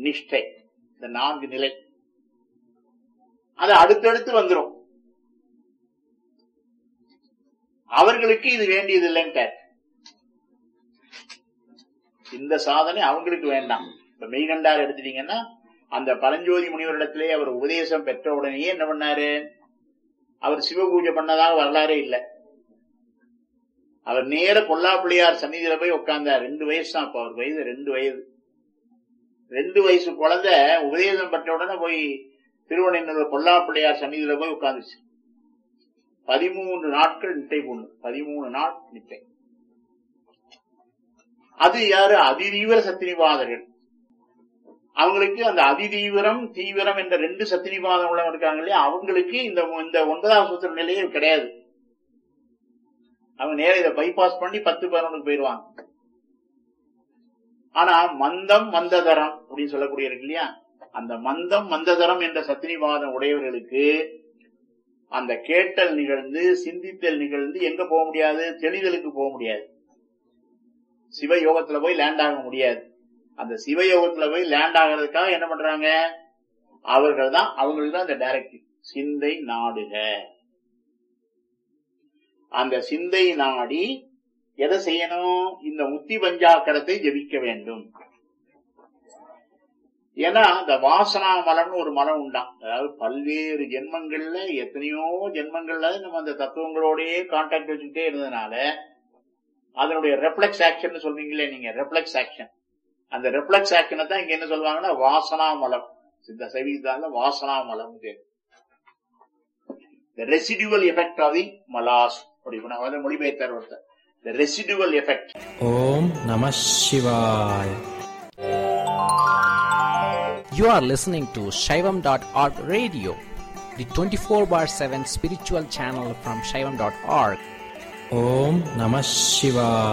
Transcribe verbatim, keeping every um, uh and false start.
நிஷ்டை, இந்த நான்கு நிலை அது அடுத்தடுத்து வந்துடும். அவர்களுக்கு இது வேண்டியது இல்லைன்னு, இந்த சாதனை அவங்களுக்கு வேண்டாம். இப்ப மெய்கண்டார் எடுத்துட்டீங்கன்னா அந்த பரஞ்சோதி முனிவரிடத்திலே அவர் உபதேசம் பெற்ற உடனேயே என்ன பண்ணாரு, அவர் சிவ பூஜை பண்ணதாக வரலாறே இல்லை. அவர் நேர பொல்லாப்பிள்ளையார் சந்நிதியில போய் உட்கார்ந்தார். ரெண்டு வயசு தான், அப்ப அவர் வயது ரெண்டு வயது ரெண்டு வயசு குழந்தை உபதேசம் பெற்ற உடனே போய் திருவண்ணூர் பொல்லாப்பிள்ளையார் சந்நிதியில போய் உட்கார்ந்துச்சு. பதிமூன்று நாட்கள் நிட்டை பொண்ணு, பதிமூணு நாள் நிட்டை. அது யாரு, அதிதீவிர சத்தினிவாதர்கள். அவங்களுக்கு அந்த அதிதீவிரம் தீவிரம் என்ற ரெண்டு சத்தினிவாதம் உள்ளவங்க இருக்காங்க இல்லையா, அவங்களுக்கு இந்த இந்த ஒன்பதாம் சூத்திர நிலையே கிடையாது. அவங்க நேரம் இதை பைபாஸ் பண்ணி பத்து பதினொன்றுக்கு போயிடுவாங்க. ஆனா மந்தம் மந்ததரம் அப்படின்னு சொல்லக்கூடிய இருக்கு இல்லையா, அந்த மந்தம் மந்ததரம் என்ற சத்தினிவாதம் உடையவர்களுக்கு அந்த கேட்டல் நிகழ்ந்து சிந்தித்தல் நிகழ்ந்து எங்க போக முடியாது, தெளிதலுக்கு போக முடியாது. சிவயோகத்துல போய் லேண்ட் ஆக முடியாது. அந்த சிவயோகத்துல போய் லேண்ட் ஆகிறதுக்காக என்ன பண்றாங்க, அவர்கள் தான் அவங்களுக்கு தான் அந்த டைரக்டிவ், சிந்தை நாடுக. அந்த சிந்தை நாடி எதை செய்யணும், இந்த முத்தி பஞ்சாக்கரத்தை ஜபிக்க வேண்டும். ஏன்னா அந்த வாசனா மலம்னு ஒரு மலம் உண்டாம். அதாவது பல்வேறு ஜென்மங்கள்ல எத்தனையோ ஜென்மங்கள்ல நம்ம அந்த தத்துவங்களோடய கான்டாக்ட் வச்சுக்கிட்டே இருந்ததுனால அதனுடைய ரெஃப்ளெக்ஸ் ஆக்ஷன் சொல்றீங்களே நீங்க, ரெஃப்ளெக்ஸ் ஆக்ஷன், அந்த ரெஃப்ளெக்ஸ் ஆக்ஷனை தான் இங்க என்ன சொல்லுவாங்கன்னா வாசனா மலம். இந்த சைவீதால வாசனா மலம், the residual effect of the malas. அப்படி மொழிபெயர்த்தார் ஒருத்தர், the residual effect. ஓம் நம சிவாய. You are listening to Shaivam dot org radio, the twenty-four bar seven spiritual channel from Shaivam dot org. Om Namah Shivaya.